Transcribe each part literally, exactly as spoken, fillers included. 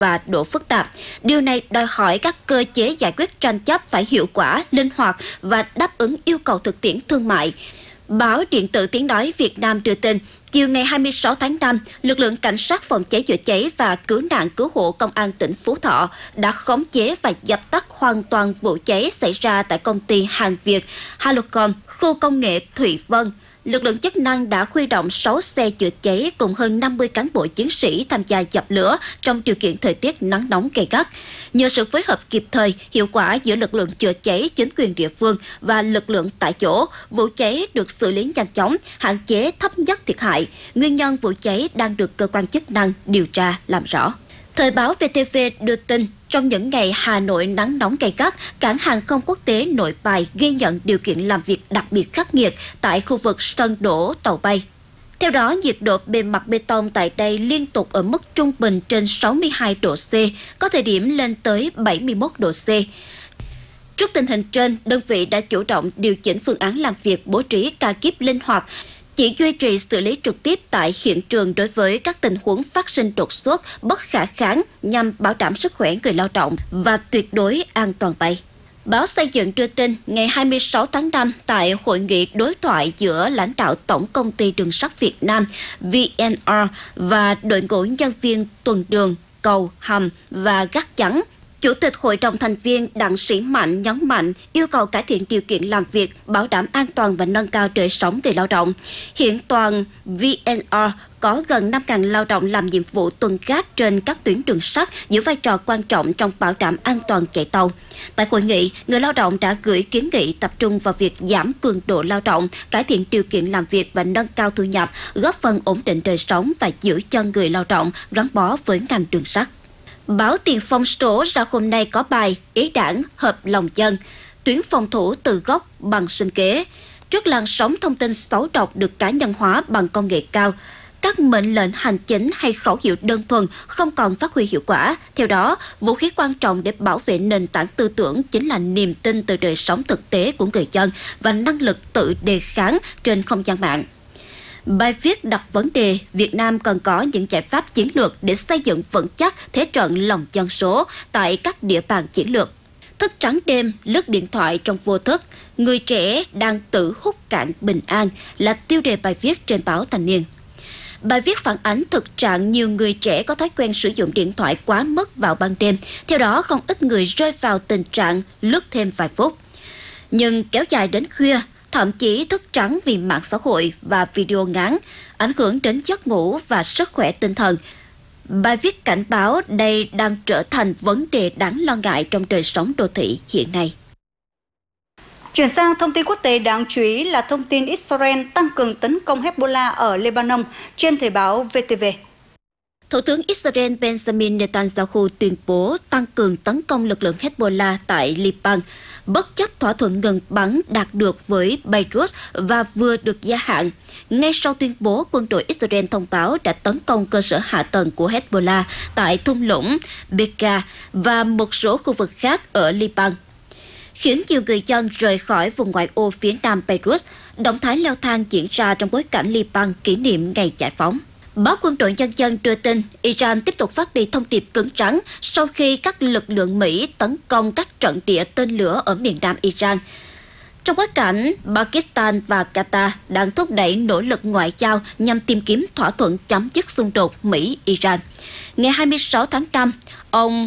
và độ phức tạp. Điều này đòi hỏi các cơ chế giải quyết tranh chấp phải hiệu quả, linh hoạt và đáp ứng yêu cầu thực tiễn thương mại. Báo Điện tử Tiếng nói Việt Nam đưa tin, chiều ngày hai mươi sáu tháng năm, lực lượng cảnh sát phòng cháy chữa cháy và cứu nạn cứu hộ công an tỉnh Phú Thọ đã khống chế và dập tắt hoàn toàn vụ cháy xảy ra tại công ty hàng Việt Halocom, khu công nghệ Thụy Vân. Lực lượng chức năng đã huy động sáu xe chữa cháy cùng hơn năm mươi cán bộ chiến sĩ tham gia dập lửa trong điều kiện thời tiết nắng nóng gay gắt. Nhờ sự phối hợp kịp thời, hiệu quả giữa lực lượng chữa cháy, chính quyền địa phương và lực lượng tại chỗ, vụ cháy được xử lý nhanh chóng, hạn chế thấp nhất thiệt hại. Nguyên nhân vụ cháy đang được cơ quan chức năng điều tra làm rõ. Thời báo vê tê vê đưa tin, trong những ngày Hà Nội nắng nóng gay gắt, cảng hàng không quốc tế Nội Bài ghi nhận điều kiện làm việc đặc biệt khắc nghiệt tại khu vực sân đỗ tàu bay. Theo đó, nhiệt độ bề mặt bê tông tại đây liên tục ở mức trung bình trên sáu mươi hai độ C, có thời điểm lên tới bảy mươi mốt độ C. Trước tình hình trên, đơn vị đã chủ động điều chỉnh phương án làm việc, bố trí ca kíp linh hoạt, chỉ duy trì xử lý trực tiếp tại hiện trường đối với các tình huống phát sinh đột xuất, bất khả kháng nhằm bảo đảm sức khỏe người lao động và tuyệt đối an toàn bay. Báo Xây dựng đưa tin, ngày hai mươi sáu tháng năm, tại hội nghị đối thoại giữa lãnh đạo Tổng Công ty Đường sắt Việt Nam vê en rờ và đội ngũ nhân viên tuần đường, cầu, hầm và gác chắn, Chủ tịch Hội đồng thành viên Đặng Sĩ Mạnh nhấn mạnh yêu cầu cải thiện điều kiện làm việc, bảo đảm an toàn và nâng cao đời sống người lao động. Hiện toàn vê en rờ có gần năm nghìn lao động làm nhiệm vụ tuần gác trên các tuyến đường sắt, giữ vai trò quan trọng trong bảo đảm an toàn chạy tàu. Tại hội nghị, người lao động đã gửi kiến nghị tập trung vào việc giảm cường độ lao động, cải thiện điều kiện làm việc và nâng cao thu nhập, góp phần ổn định đời sống và giữ chân người lao động gắn bó với ngành đường sắt. Báo Tiền Phong số ra hôm nay có bài Ý Đảng hợp lòng dân, tuyến phòng thủ từ gốc bằng sinh kế. Trước làn sóng thông tin xấu độc được cá nhân hóa bằng công nghệ cao, các mệnh lệnh hành chính hay khẩu hiệu đơn thuần không còn phát huy hiệu quả. Theo đó, vũ khí quan trọng để bảo vệ nền tảng tư tưởng chính là niềm tin từ đời sống thực tế của người dân và năng lực tự đề kháng trên không gian mạng. Bài viết đặt vấn đề Việt Nam cần có những giải pháp chiến lược để xây dựng vững chắc thế trận lòng dân số tại các địa bàn chiến lược. Thức trắng đêm, lướt điện thoại trong vô thức, người trẻ đang tự hút cạn bình an là tiêu đề bài viết trên báo Thanh niên. Bài viết phản ánh thực trạng nhiều người trẻ có thói quen sử dụng điện thoại quá mức vào ban đêm, theo đó không ít người rơi vào tình trạng lướt thêm vài phút. Nhưng kéo dài đến khuya, thậm chí thức trắng vì mạng xã hội và video ngắn, ảnh hưởng đến giấc ngủ và sức khỏe tinh thần. Bài viết cảnh báo đây đang trở thành vấn đề đáng lo ngại trong đời sống đô thị hiện nay. Chuyển sang thông tin quốc tế đáng chú ý là thông tin Israel tăng cường tấn công Hezbollah ở Lebanon trên thời báo vê tê vê. Thủ tướng Israel Benjamin Netanyahu tuyên bố tăng cường tấn công lực lượng Hezbollah tại Liban, bất chấp thỏa thuận ngừng bắn đạt được với Beirut và vừa được gia hạn. Ngay sau tuyên bố, quân đội Israel thông báo đã tấn công cơ sở hạ tầng của Hezbollah tại thung lũng Bekaa và một số khu vực khác ở Liban, khiến nhiều người dân rời khỏi vùng ngoại ô phía nam Beirut. Động thái leo thang diễn ra trong bối cảnh Liban kỷ niệm ngày giải phóng. Báo Quân đội Nhân dân đưa tin, Iran tiếp tục phát đi thông điệp cứng rắn sau khi các lực lượng Mỹ tấn công các trận địa tên lửa ở miền nam Iran. Trong bối cảnh, Pakistan và Qatar đang thúc đẩy nỗ lực ngoại giao nhằm tìm kiếm thỏa thuận chấm dứt xung đột Mỹ-Iran. Ngày hai mươi sáu tháng năm, ông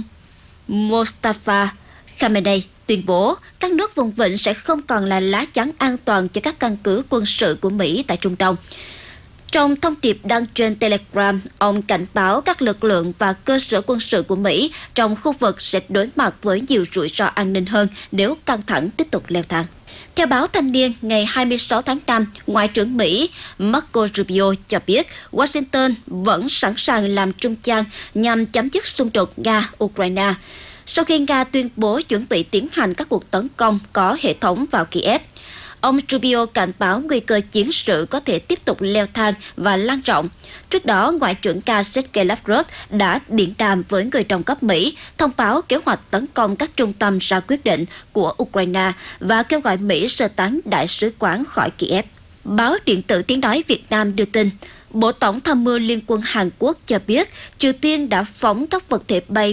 Mustafa Khamenei tuyên bố các nước vùng vịnh sẽ không còn là lá chắn an toàn cho các căn cứ quân sự của Mỹ tại Trung Đông. Trong thông điệp đăng trên Telegram, ông cảnh báo các lực lượng và cơ sở quân sự của Mỹ trong khu vực sẽ đối mặt với nhiều rủi ro an ninh hơn nếu căng thẳng tiếp tục leo thang. Theo báo Thanh niên, ngày hai mươi sáu tháng năm, Ngoại trưởng Mỹ Marco Rubio cho biết Washington vẫn sẵn sàng làm trung gian nhằm chấm dứt xung đột Nga-Ukraine, sau khi Nga tuyên bố chuẩn bị tiến hành các cuộc tấn công có hệ thống vào Kiev. Ông Rubio cảnh báo nguy cơ chiến sự có thể tiếp tục leo thang và lan rộng. Trước đó, Ngoại trưởng Nga Sergei Lavrov đã điện đàm với người đồng cấp Mỹ, thông báo kế hoạch tấn công các trung tâm ra quyết định của Ukraine và kêu gọi Mỹ sơ tán đại sứ quán khỏi Kiev. Báo Điện tử Tiếng nói Việt Nam đưa tin, Bộ Tổng tham mưu Liên quân Hàn Quốc cho biết Triều Tiên đã phóng các vật thể bay